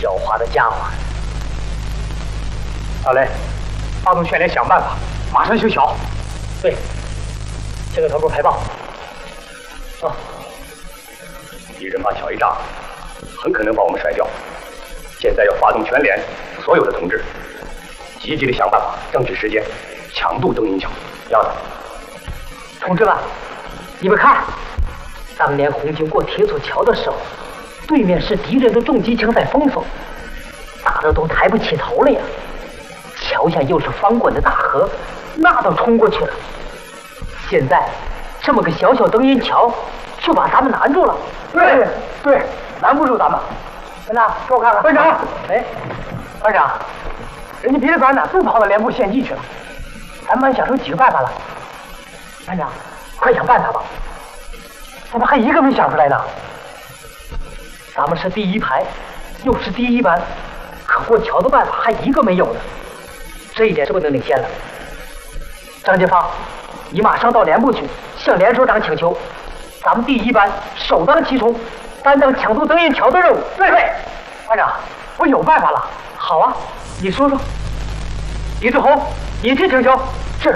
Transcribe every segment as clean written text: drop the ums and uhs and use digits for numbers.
狡猾的家伙！ 大雷，发动全连想办法，马上修桥。 对，这个头部排爆。啊！ 敌人把桥一炸，很可能把我们甩掉。现在要发动全连所有的同志，积极的想办法争取时间，强渡登阴桥。要的。 同志们，你们看，当年红军过铁索桥的时候，对面是敌人的重机枪在封锁，打得都抬不起头了呀。桥下又是翻滚的大河，那都冲过去了。现在这么个小小登阴桥，就把咱们拦住了。 对，拦不住咱们。班长，给我看看。班长， 哎， 班长，人家别的班呢都跑到连部献计去了，咱们班想出几个办法了。班长，快想办法吧！怎么还一个没想出来呢？ 咱们是第一排，又是第一班，可过桥的办法还一个没有呢，这一点是不能领先了。张杰芳，你马上到连部去，向连首长请求，咱们第一班首当其冲，担当抢渡登阴桥的任务。 对，班长，我有办法了。 好啊，你说说。李志宏，你去请求。 是。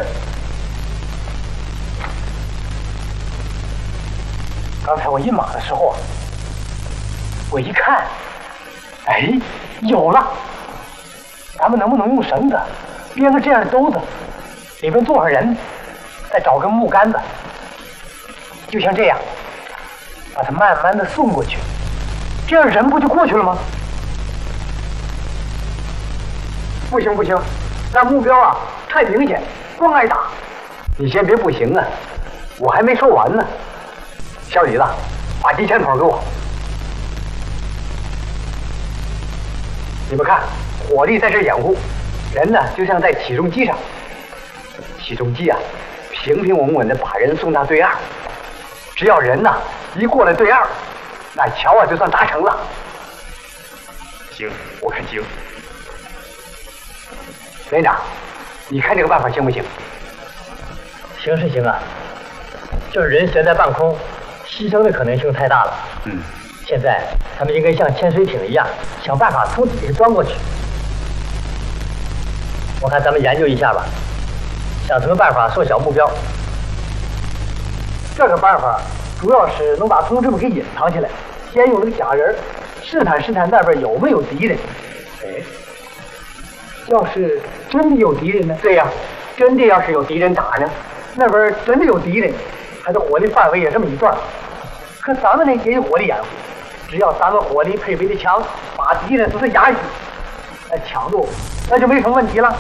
刚才我印马的时候啊，我一看，哎，有了！咱们能不能用绳子编个这样的兜子，里面坐上人，再找根木杆子，就像这样，把它慢慢的送过去，这样人不就过去了吗？不行，那目标啊太明显，光挨打。你先别不行啊，我还没说完呢。小李子，把机枪筒给我。你们看，火力在这掩护，人呢就像在起重机上。起重机啊，平平稳稳的把人送到对岸。只要人呢一过了对岸，那桥啊就算达成了。行，我看行。连长，你看这个办法行不行？ 行是行啊，就是人悬在半空，牺牲的可能性太大了。现在咱们应该像潜水艇一样，想办法从底下钻过去。我看咱们研究一下吧，想什么办法缩小目标。 这个办法主要是能把同志们给隐藏起来，先用那个假人试探那边有没有敌人。哎，要是真的有敌人呢？对呀，真的要是有敌人打呢，那边真的有敌人，他的火力范围也这么一段。可咱们呢也有火力掩护，只要咱们火力配备的强，把敌人都是压抑，那强度那就没什么问题了。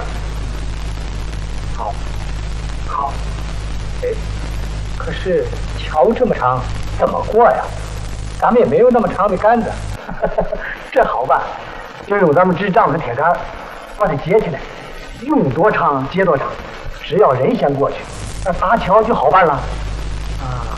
好，哎，可是桥这么长，怎么过呀？咱们也没有那么长的杆子。这好办，就用咱们支杖和铁杆把它接起来，用多长接多长，只要人先过去，那搭桥就好办了。啊。